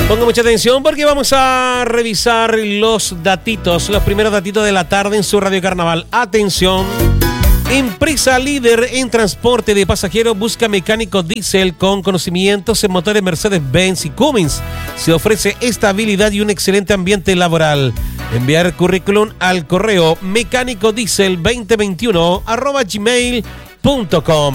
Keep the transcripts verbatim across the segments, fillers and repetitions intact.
Ponga mucha atención porque vamos a revisar los datitos, los primeros datitos de la tarde en su Radio Carnaval. Atención. Empresa líder en transporte de pasajeros busca mecánico diésel con conocimientos en motores Mercedes-Benz y Cummins. Se ofrece estabilidad y un excelente ambiente laboral. Enviar currículum al correo mecánico diésel veinte veintiuno arroba gmail punto com.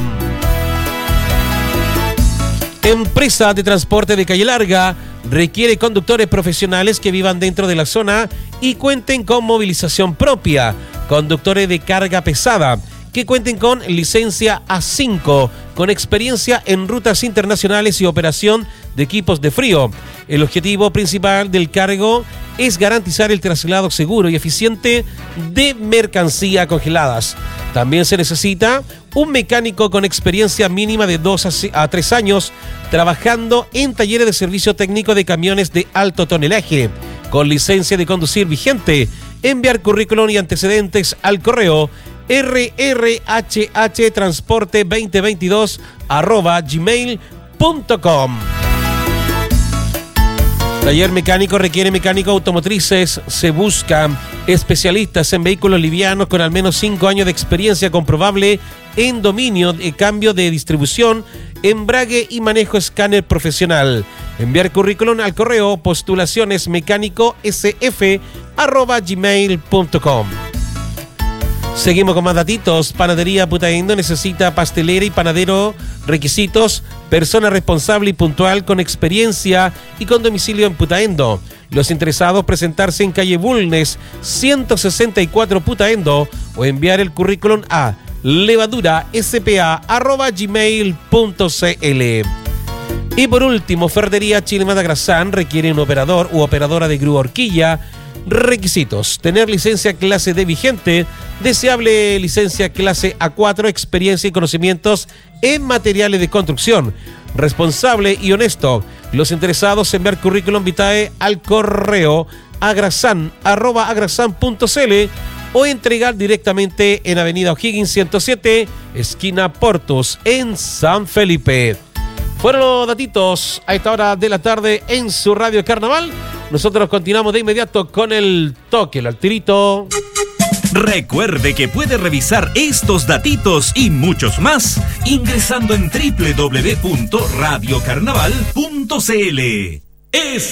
Empresa de transporte de Calle Larga requiere conductores profesionales que vivan dentro de la zona y cuenten con movilización propia. Conductores de carga pesada que cuenten con licencia A cinco, con experiencia en rutas internacionales y operación de equipos de frío. El objetivo principal del cargo es garantizar el traslado seguro y eficiente de mercancía congeladas. También se necesita un mecánico con experiencia mínima de dos a tres años trabajando en talleres de servicio técnico de camiones de alto tonelaje, con licencia de conducir vigente. Enviar currículum y antecedentes al correo r r h h transporte veinte veintidós arroba gmail punto com. Taller mecánico requiere mecánicos automotrices. Se buscan especialistas en vehículos livianos con al menos cinco años de experiencia comprobable en dominio de cambio de distribución, embrague y manejo escáner profesional. Enviar currículum al correo postulaciones mecánico s f arroba gmail punto com. Seguimos con más datitos. Panadería Putaendo necesita pastelera y panadero. Requisitos: persona responsable y puntual con experiencia y con domicilio en Putaendo. Los interesados presentarse en calle Bulnes ciento sesenta y cuatro Putaendo o enviar el currículum a levadura s p a arroba gmail punto c l. Y por último, Ferretería Chile Madagrasán requiere un operador u operadora de grúa horquilla. Requisitos: tener licencia clase D vigente, deseable licencia clase A cuatro, experiencia y conocimientos en materiales de construcción, responsable y honesto. Los interesados enviar currículum vitae al correo agrasan arroba agrasan punto c l o entregar directamente en Avenida O'Higgins ciento siete, esquina Portos, en San Felipe. Fueron los datitos a esta hora de la tarde en su Radio Carnaval. Nosotros continuamos de inmediato con el toque, el altirito. Recuerde que puede revisar estos datitos y muchos más ingresando en doble u doble u doble u punto radio carnaval punto c l. Es